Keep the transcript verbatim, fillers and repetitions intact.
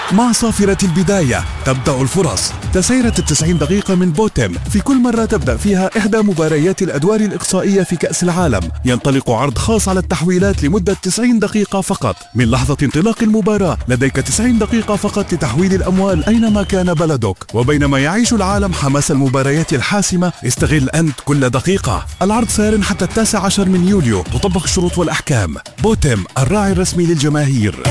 مع صافرة البداية تبدأ الفرص. تسعيرة التسعين دقيقة من بوتم، في كل مرة تبدأ فيها إحدى مباريات الأدوار الإقصائية في كأس العالم ينطلق عرض خاص على التحويلات لمدة تسعين دقيقة فقط. من لحظة انطلاق المباراة لديك تسعين دقيقة فقط لتحويل الأموال أينما كان بلدك. وبينما يعيش العالم حماس المباريات الحاسمة، استغل أنت كل دقيقة. العرض سار حتى التاسع عشر من يوليو، تطبق الشروط والأحكام. بوتم، الراعي الرسمي للجماهير.